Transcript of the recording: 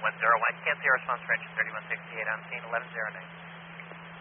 110, can't see a response for engine 3168 on scene, 1109.